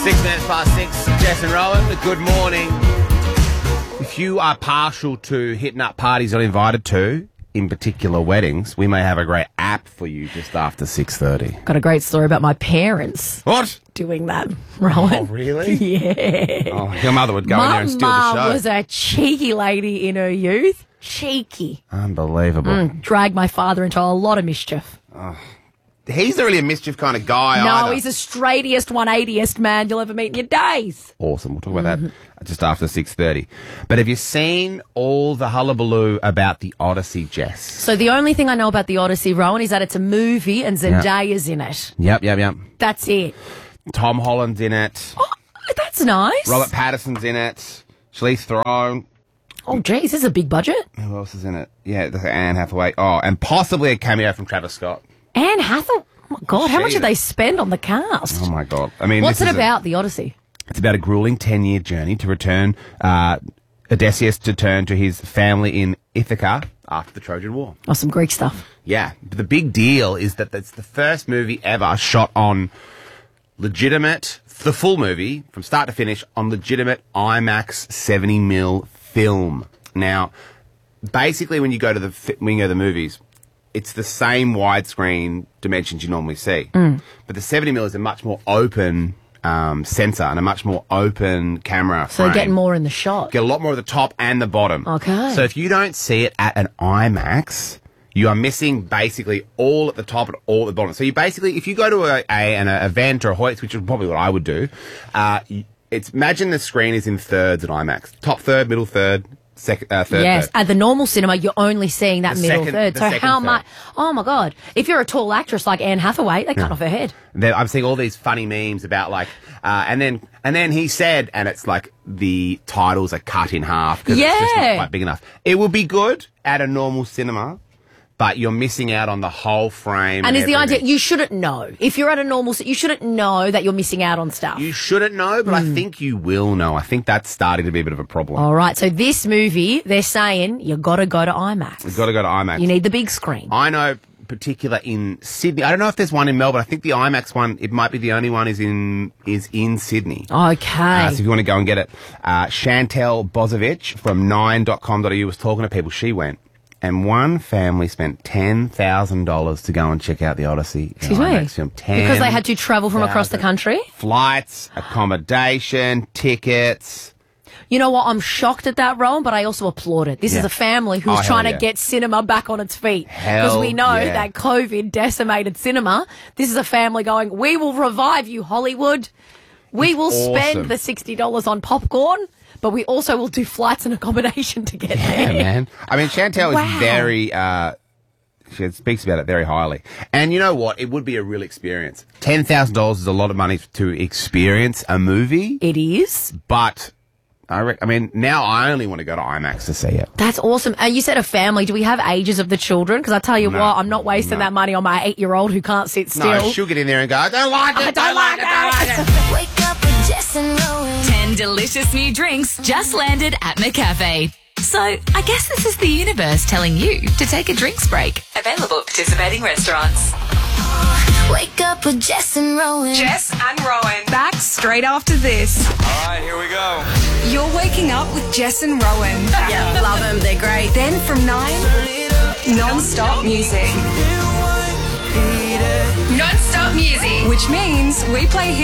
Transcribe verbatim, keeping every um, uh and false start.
Six minutes past six, Jess and Rowan, good morning. If you are partial to hitting up parties you're invited to, in particular weddings, we may have a great app for you just after six thirty. Got a great story about my parents What? doing that, Rowan. Oh, really? Yeah. Oh, your mother would go my in there and steal the mum show. was a cheeky lady in her youth. Cheeky. Unbelievable. Mm, dragged my father into a lot of mischief. He's not really a mischief kind of guy No, either. he's the straightest, one eightieth man you'll ever meet in your days. Awesome. We'll talk about that just after six thirty. But have you seen all the hullabaloo about the Odyssey, Jess? So the only thing I know about the Odyssey, Rowan, is that it's a movie and Zendaya's in it. Yep, yep, yep. That's it. Tom Holland's in it. Oh, that's nice. Robert Pattinson's in it. Charlize Theron. Oh, geez, this is a big budget. Who else is in it? Yeah, there's Anne Hathaway. Oh, and possibly a cameo from Travis Scott. Anne Hathaway. Oh, my God, how much She- did they spend on the cast? Oh, my God. I mean, What's this it is a- about, the Odyssey? It's about a grueling ten-year journey to return uh, Odysseus to turn to his family in Ithaca after the Trojan War. Oh, some Greek stuff. Yeah, but the big deal is that it's the first movie ever shot on legitimate, the full movie, from start to finish, on legitimate IMAX seventy millimeter film. Now, basically when you go to the fi- when you go to the movies, it's the same widescreen dimensions you normally see. Mm. But the seventy millimeter is a much more open um, sensor and a much more open camera So frame. they're getting more in the shot. Get a lot more at the top and the bottom. Okay. So if you don't see it at an IMAX, you are missing basically all at the top and all at the bottom. So you basically, if you go to a, a an event or a Hoyts, which is probably what I would do, uh, you- it's imagine the screen is in thirds at IMAX. Top third, middle third, second, uh, third. Yes, third. at the normal cinema, you're only seeing that The middle second- third. the So second how third. much? Oh my God! If you're a tall actress like Anne Hathaway, they cut off her head. There- I'm seeing all these funny memes about like, uh, and then and then he said, and it's like the titles are cut in half because it's just not Yeah. quite big enough. It would be good at a normal cinema, but you're missing out on the whole frame. And is the everything. idea you shouldn't know if you're at a normal? ci- You shouldn't know that you're missing out on stuff. You shouldn't know, but I think you will know. I think that's starting to be a bit of a problem. All right. So this movie, they're saying you got to go to IMAX. You've got to go to IMAX. You need the big screen. I know particular in Sydney. I don't know if there's one in Melbourne. I think the IMAX one, it might be the only one is in is in Sydney. Okay. Uh, so if you want to go and get it, uh, Chantel Bozovic from nine dot com dot a u was talking to people. She went, and one family spent ten thousand dollars to go and check out the Odyssey. Excuse me. IMAX film. Because they had to travel from across the country. Flights, accommodation, tickets. You know what? I'm shocked at that, Rowan, but I also applaud it. This Yeah. is a family who's Oh, hell trying yeah. to get cinema back on its feet. Because Hell we know yeah. that COVID decimated cinema. This is a family going, we will revive you, Hollywood. We will awesome. spend the sixty dollars on popcorn, but we also will do flights and accommodation to get Yeah, there. man. I mean, Chantel Wow. is very, uh, she speaks about it very highly. And you know what? It would be a real experience. ten thousand dollars is a lot of money to experience a movie, It is. but I, re- I mean, now I only want to go to IMAX to see it. That's awesome. And you said a family. Do we have ages of the children? Because I tell you No. what, I'm not wasting No. that money on my eight-year-old who can't sit still. No, she'll get in there and go, I don't like it, I don't like it, don't like it. Wake up with Jess and Rowan. ten delicious new drinks just landed at McCafe. So I guess this is the universe telling you to take a drinks break. Available at participating restaurants. Wake up with Jess and Rowan. Jess and Rowan. Back straight after this. All right, here we go. You're waking up with Jess and Rowan. Yeah, love them. They're great. Then from nine, non-stop music. Non-stop music. Which means we play